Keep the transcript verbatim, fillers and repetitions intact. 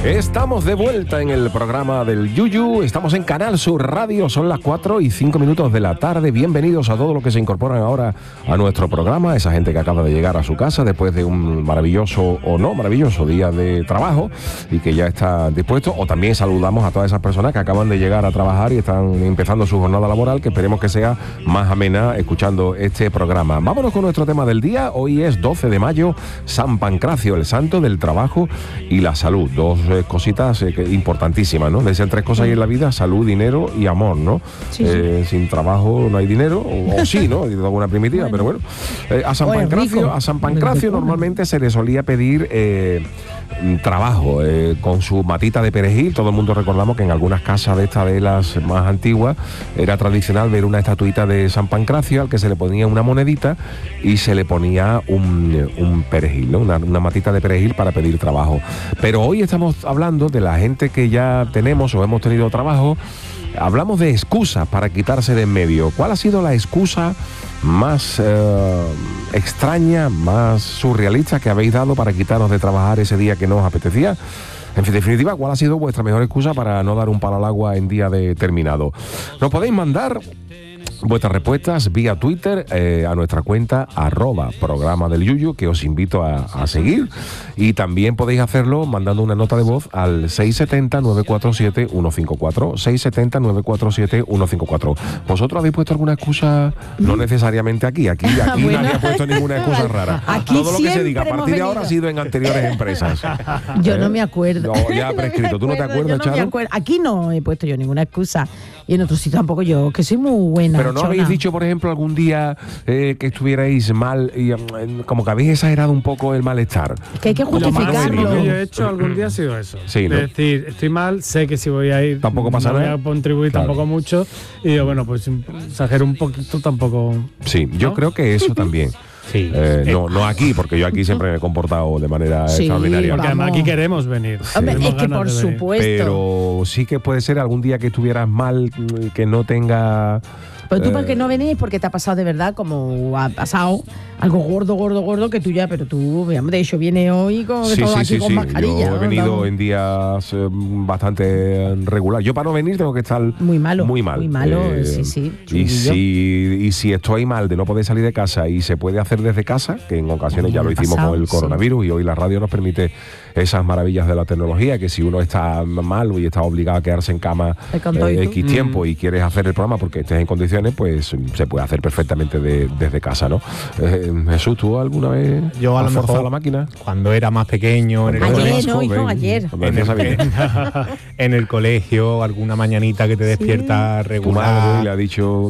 Estamos de vuelta en el programa del Yuyu, estamos en Canal Sur Radio, son las cuatro y cinco minutos de la tarde. Bienvenidos a todos los que se incorporan ahora a nuestro programa, esa gente que acaba de llegar a su casa después de un maravilloso o no maravilloso día de trabajo y que ya está dispuesto, o también saludamos a todas esas personas que acaban de llegar a trabajar y están empezando su jornada laboral, que esperemos que sea más amena escuchando este programa. Vámonos con nuestro tema del día. Hoy es doce de mayo, San Pancracio, el santo del trabajo y la salud, dos eh, cositas eh, que, importantísimas, ¿no? Decían tres cosas ahí en la vida: salud, dinero y amor, ¿no? Sí, eh, sí. Sin trabajo no hay dinero, o, o sí, ¿no? De alguna primitiva, bueno. Pero bueno. Eh, a San Pancracio, a San Pancracio normalmente se le solía pedir eh, trabajo eh, con su matita de perejil. Todo el mundo recordamos que en algunas casas de estas de las más antiguas era tradicional ver una estatuita de San Pancracio al que se le ponía una monedita y se le ponía un, un perejil, ¿no? Una, una matita de perejil para pedir trabajo. Pero hoy estamos hablando de la gente que ya tenemos o hemos tenido trabajo. Hablamos de excusas para quitarse de en medio. ¿Cuál ha sido la excusa más eh, extraña, más surrealista que habéis dado para quitarnos de trabajar ese día que no os apetecía? En definitiva, ¿cuál ha sido vuestra mejor excusa para no dar un palo al agua en día determinado? Nos podéis mandar vuestras respuestas vía Twitter eh, a nuestra cuenta arroba programa del Yuyu, que os invito a, a seguir, y también podéis hacerlo mandando una nota de voz al seis siete cero, nueve cuatro siete, uno cinco cuatro, seis siete cero, nueve cuatro siete, uno cinco cuatro. ¿Vosotros habéis puesto alguna excusa? No necesariamente aquí, aquí, aquí bueno. Nadie ha puesto ninguna excusa rara. Aquí todo lo que se diga a partir de ahora ha sido en anteriores empresas. Yo ¿Eh? no me acuerdo. No, ya prescrito. ¿Tú no te acuerdas, Charo? No aquí no he puesto yo ninguna excusa. Y en otros sitios tampoco, yo, que soy muy buena. Pero no chona. Habéis dicho, por ejemplo, algún día eh, que estuvierais mal y eh, como que habéis exagerado un poco el malestar. Que hay que justificarlo. Lo que yo he hecho algún día ha sido eso. Sí, ¿no? Es decir, estoy mal, sé que si voy a ir tampoco pasa no nada. voy a contribuir claro. tampoco mucho. Y digo, bueno, pues exagero un poquito tampoco. Sí, yo ¿no? creo que eso también. Sí. Eh, no, no aquí, porque yo aquí siempre me he comportado de manera sí, extraordinaria. Porque además aquí queremos venir. Sí. Hombre, es que por supuesto. Pero sí que puede ser algún día que estuvieras mal, que no tenga... Pero tú, eh, porque no venís, porque te ha pasado de verdad, como ha pasado algo gordo, gordo, gordo, que tú ya, pero tú, de hecho, viene hoy con, sí, todo sí, aquí sí, con sí. mascarilla. Yo he venido ¿no? en días eh, bastante regular. Yo para no venir tengo que estar muy malo. Muy mal. Muy malo, eh, sí, sí. Y si, y si estoy mal de no poder salir de casa y se puede hacer desde casa, que en ocasiones ya lo hicimos pasado, con el coronavirus sí. y hoy la radio nos permite esas maravillas de la tecnología, que si uno está mal y está obligado a quedarse en cama eh, X tiempo mm. y quieres hacer el programa porque estés en condiciones, pues se puede hacer perfectamente de, desde casa, ¿no? Eh, Jesús, ¿tú alguna vez yo a has lo forzado mejor la máquina? Cuando era más pequeño, en el ayer, colegio, no, hijo, ayer. En el, en el colegio, alguna mañanita que te despierta sí. regular. Tu madre le ha dicho